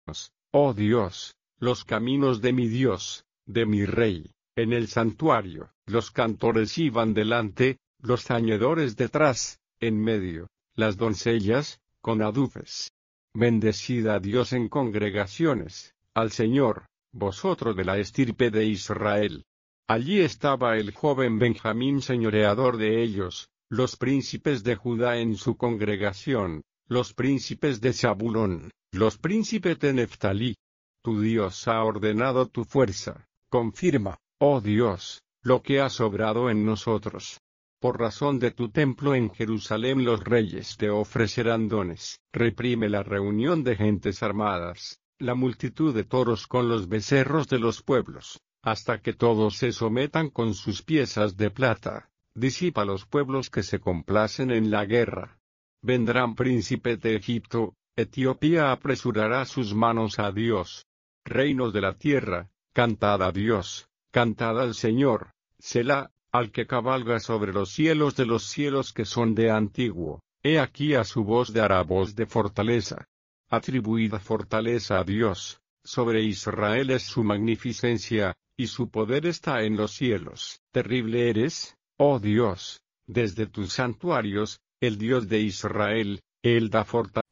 oh Dios, los caminos de mi Dios, de mi Rey. En el santuario, los cantores iban delante, los tañedores detrás, en medio, las doncellas, con adufes. Bendecid a Dios en congregaciones, al Señor, vosotros de la estirpe de Israel. Allí estaba el joven Benjamín señoreador de ellos, los príncipes de Judá en su congregación, los príncipes de Zabulón, los príncipes de Neftalí. Tu Dios ha ordenado tu fuerza, confirma, oh Dios, lo que ha sobrado en nosotros. Por razón de tu templo en Jerusalén los reyes te ofrecerán dones. Reprime la reunión de gentes armadas, la multitud de toros con los becerros de los pueblos, hasta que todos se sometan con sus piezas de plata. Disipa los pueblos que se complacen en la guerra. Vendrán príncipes de Egipto, Etiopía apresurará sus manos a Dios. Reinos de la tierra, cantad a Dios, cantad al Señor, Selah, al que cabalga sobre los cielos de los cielos que son de antiguo. He aquí a su voz dará voz de fortaleza. Atribuid fortaleza a Dios, sobre Israel es su magnificencia, y su poder está en los cielos. Terrible eres, oh Dios, desde tus santuarios, el Dios de Israel, Él da fortaleza.